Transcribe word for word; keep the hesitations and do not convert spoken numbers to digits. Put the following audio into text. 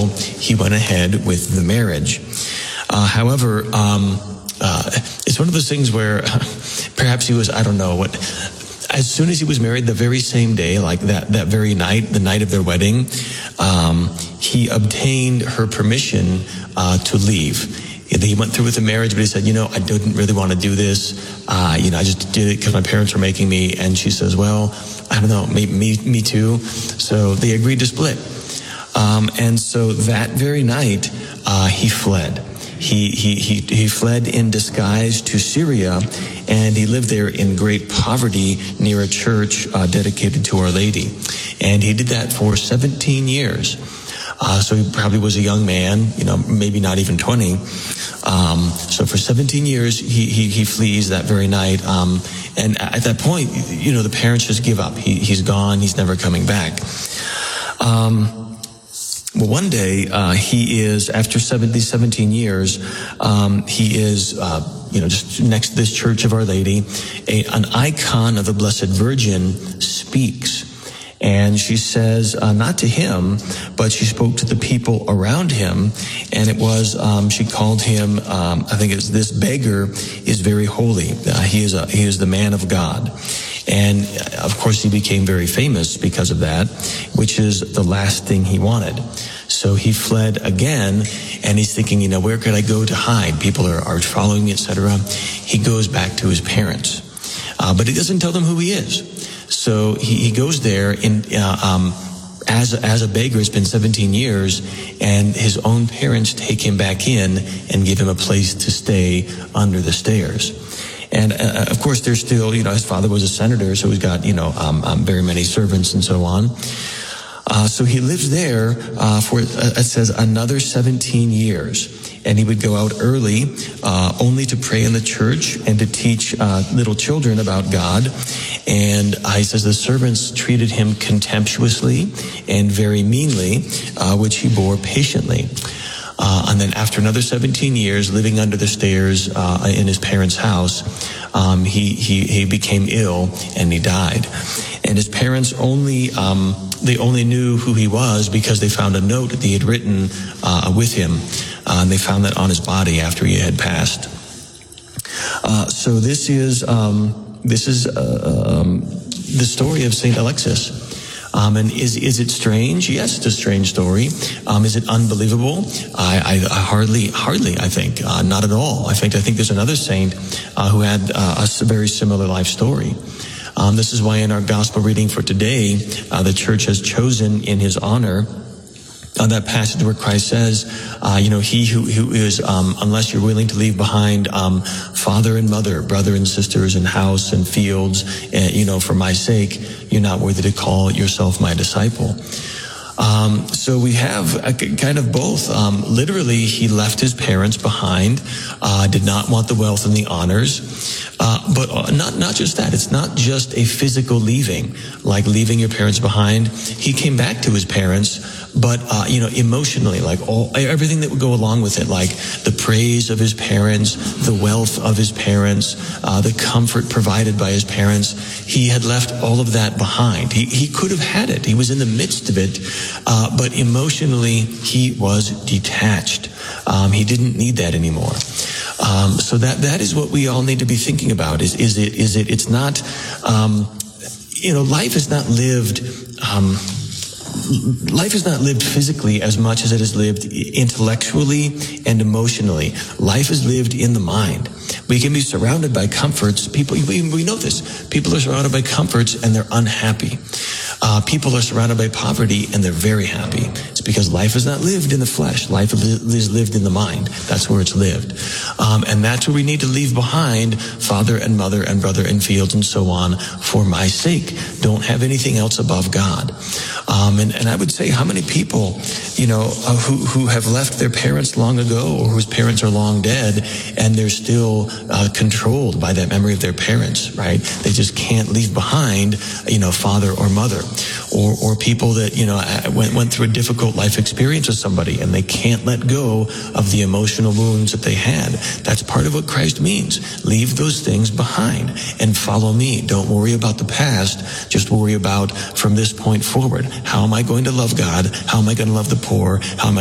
still, he went ahead with the marriage. Uh, however, um, uh, it's one of those things where perhaps he was, I don't know what, as soon as he was married, the very same day, like that, that very night, the night of their wedding, um, he obtained her permission uh, to leave. He went through with the marriage, but he said, you know, I didn't really want to do this. Uh, you know, I just did it because my parents were making me. And she says, well, I don't know, me, me, me too. So they agreed to split. Um, and so that very night, uh, he fled. He, he, he, he fled in disguise to Syria, and he lived there in great poverty near a church uh, dedicated to Our Lady. And he did that for seventeen years. Uh, so he probably was a young man, you know, maybe not even twenty. Um, so for seventeen years, he, he, he flees that very night. Um, and at that point, you know, the parents just give up. He, he's gone. He's never coming back. Um, well, one day, uh, he is, after seventy, seventeen years, um, he is, uh, you know, just next to this Church of Our Lady, a, an icon of the Blessed Virgin speaks. And she says, uh, not to him, but she spoke to the people around him. And it was, um, she called him, um, I think it's this beggar is very holy. Uh, he is a, he is the man of God. And of course he became very famous because of that, which is the last thing he wanted. So he fled again, and he's thinking, you know, where could I go to hide? People are, are following me, et cetera. He goes back to his parents. Uh, but he doesn't tell them who he is. So he, he goes there in, uh, um, as, as a beggar. It's been seventeen years, and his own parents take him back in and give him a place to stay under the stairs. And, uh, of course, there's still, you know, his father was a senator, so he's got, you know, um, um, very many servants and so on. Uh, so he lives there, uh, for, uh, it says, another seventeen years. And he would go out early, uh, only to pray in the church and to teach, uh, little children about God. And uh, he says the servants treated him contemptuously and very meanly, uh, which he bore patiently. Uh, and then after another seventeen years living under the stairs, uh, in his parents' house, um, he, he, he became ill and he died. And his parents only, um, they only knew who he was because they found a note that he had written, uh, with him. Uh, and they found that on his body after he had passed. Uh, so this is, um, this is, uh, um, the story of Saint Alexis. Um, and is, is it strange? Yes, it's a strange story. Um, is it unbelievable? I, I, I hardly, hardly, I think, uh, not at all. I think, I think there's another saint, uh, who had, uh, a very similar life story. Um, this is why in our gospel reading for today, uh, the church has chosen in his honor on that passage where Christ says, uh, you know, he who, who is, um, unless you're willing to leave behind, um, father and mother, brother and sisters and house and fields, uh, you know, for my sake, you're not worthy to call yourself my disciple. Um, so we have a, kind of both. Um, literally, he left his parents behind, uh, did not want the wealth and the honors. Uh, but uh, not, not just that. It's not just a physical leaving, like leaving your parents behind. He came back to his parents, but, uh, you know, emotionally, like all, everything that would go along with it, like the praise of his parents, the wealth of his parents, uh, the comfort provided by his parents. He had left all of that behind. He, he could have had it. He was in the midst of it. Uh, but emotionally, he was detached. Um, he didn't need that anymore. Um, so that, that is what we all need to be thinking about. Is, is it, is it, it's not, um, you know, life is not lived, um, life is not lived physically as much as it is lived intellectually and emotionally. Life is lived in the mind. We can be surrounded by comforts. People, we, we know this. People are surrounded by comforts and they're unhappy. Uh, people are surrounded by poverty and they're very happy. It's because life is not lived in the flesh. Life is lived in the mind. That's where it's lived. Um, and that's where we need to leave behind father and mother and brother and fields and so on for my sake. Don't have anything else above God. Um, and, and I would say how many people, you know, uh, who, who have left their parents long ago or whose parents are long dead and they're still uh, controlled by that memory of their parents, right? They just can't leave behind, you know, father or mother. Or, or people that, you know, went, went through a difficult life experience with somebody and they can't let go of the emotional wounds that they had. That's part of what Christ means. Leave those things behind and follow me. Don't worry about the past. Just worry about from this point forward. How am I going to love God? How am I going to love the poor? How am I